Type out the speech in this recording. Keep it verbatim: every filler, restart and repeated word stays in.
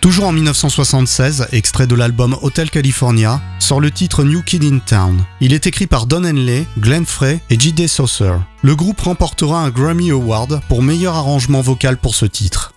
Toujours en dix-neuf cent soixante-seize, extrait de l'album Hotel California, sort le titre New Kid in Town. Il est écrit par Don Henley, Glenn Frey et J D. Souther. Le groupe remportera un Grammy Award pour meilleur arrangement vocal pour ce titre.